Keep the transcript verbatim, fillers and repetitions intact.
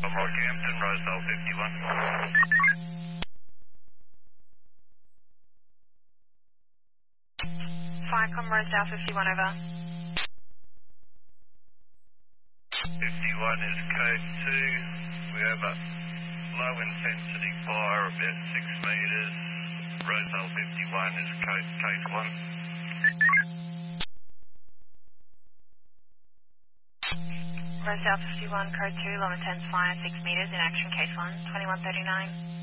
Rockhampton, Rosedale fifty-one. Firecom Rosedale fifty-one, over. fifty-one is code two. We have a low intensity fire about six metres. Rosedale fifty-one is code, code one. Rosedale fifty-one, code two, low intense fire, six metres, in action, case one, twenty-one thirty-nine.